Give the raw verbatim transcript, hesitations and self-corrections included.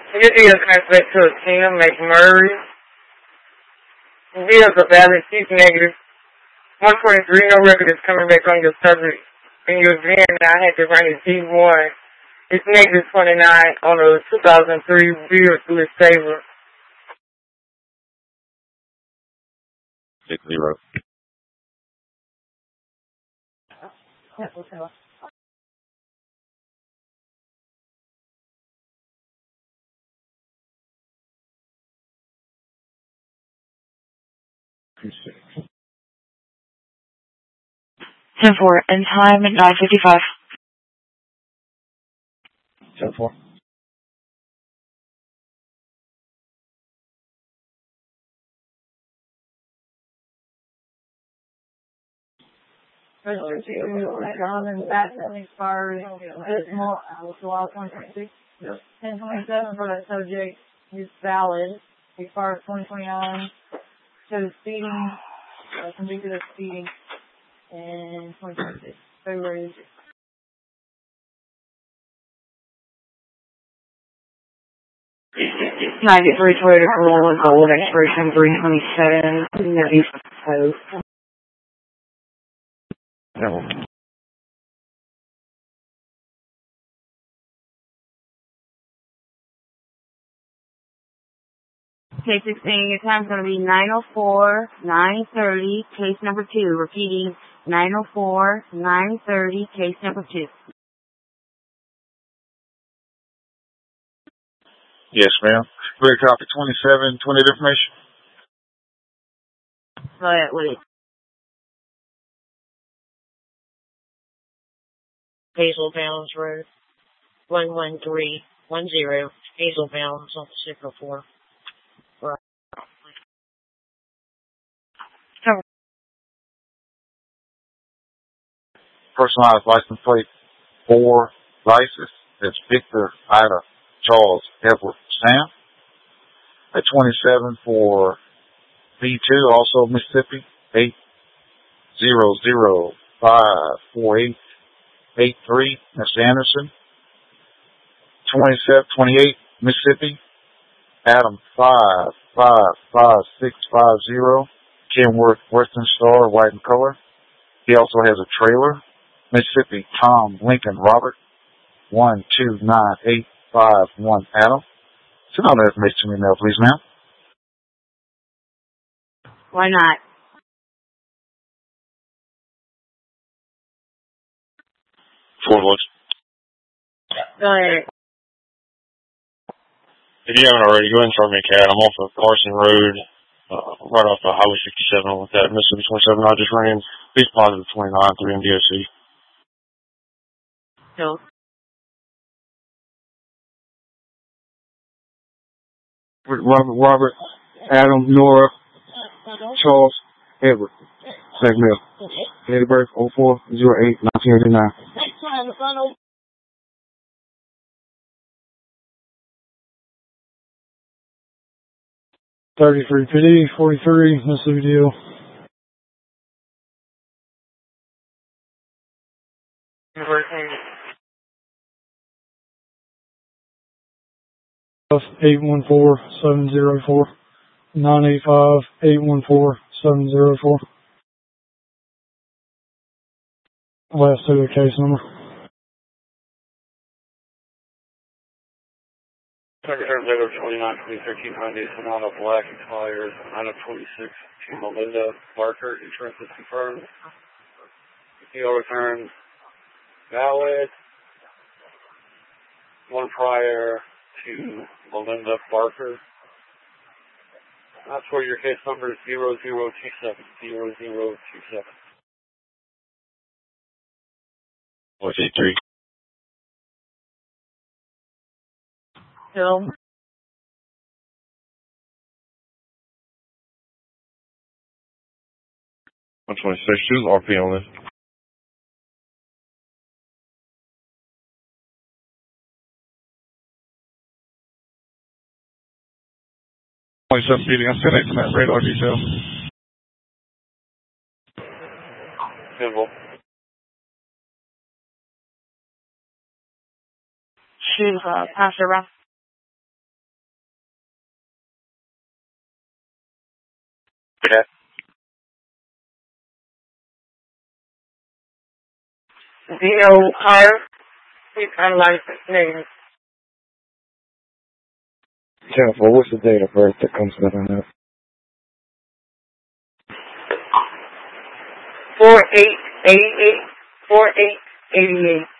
Your deal comes back to a Tim McMurray. Deals are valid. She's negative. one twenty-three, no record is coming back on your subject. In your V I N, I had to run a G one. It's negative twenty-nine on a two thousand three Buick LeSabre. Six zero. ten four, and time at nine fifty-five. ten four. Garmin back that expires more July twenty twenty-six. ten twenty-seven for that subject is valid. Expires twenty twenty-nine. Shows speeding, uh, convicted of speeding in twenty twenty-six. February. ninety-three Toyota Corolla Gold, expiration three twenty-seven. ninety-five. No. Case sixteen, your time's going to be nine oh four, nine thirty, case number two. Repeating, nine oh four, nine thirty, case number two. Yes, ma'am. Clear copy twenty-seven, twenty information. Go ahead with it. Hazel Bounds Road, one one three one zero, Hazel Bounds on six oh four. Right. Personalized license plate for license. That's Victor Ida Charles Edward Sam. At twenty-seven for B two, also Mississippi, eight zero zero five four eight eight three. That's Anderson. twenty-seven, twenty-eight, Mississippi, Adam five five five six five zero. Kenworth Western Star, white in color. He also has a trailer. Mississippi, Tom Lincoln Robert, one two nine eight five one Adam. Send all that information to me now, please, ma'am. Why not? Four looks. Go ahead. If you haven't already, go ahead and start me a cat. I'm off of Carson Road, uh, right off of Highway sixty-seven with that Mississippi twenty-seven. I just ran. He's positive twenty-nine through M D O C. So. Robert, Robert, Adam, Nora, Charles, Edward, Zach Mill. Date of birth oh four oh eight nineteen eighty-nine. thirty-three P D, forty-three, Mississippi deal. eight one four seven zero four. nine eight five eight one four seven zero four. Last two of the case number. Secretary Letter twenty-nine twenty thirteen Hyundai Sonata Black expires nine of twenty-six to Melinda Barker. Insurance is confirmed. Deal returns valid. One prior to Melinda Barker. That's where your case number is zero zero two seven. zero zero two seven. What's eight three? Hill. one twenty-six, choose R P on this. twenty-seven feeding, I'm sending from that radar detail. Symbol. Shoes, uh, pass around. Okay. D O R, he's unlicensed name. Jennifer, what's the date of birth that comes with that? Four eight eighty eight. Four eight eighty eight.